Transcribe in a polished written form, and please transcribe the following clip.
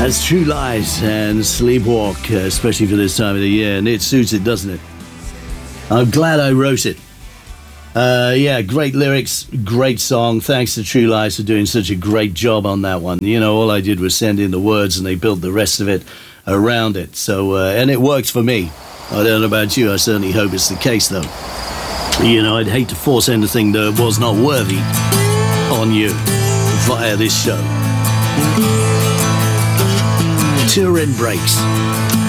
That's True Lies and Sleepwalk, especially for this time of the year, and it suits it, doesn't it? I'm glad I wrote it. Yeah, great lyrics, great song. Thanks to True Lies for doing such a great job on that one. You know, all I did was send in the words and they built the rest of it around it. So, and it worked for me. I don't know about you, I certainly hope it's the case, though. You know, I'd hate to force anything that was not worthy on you via this show. Turin Breaks.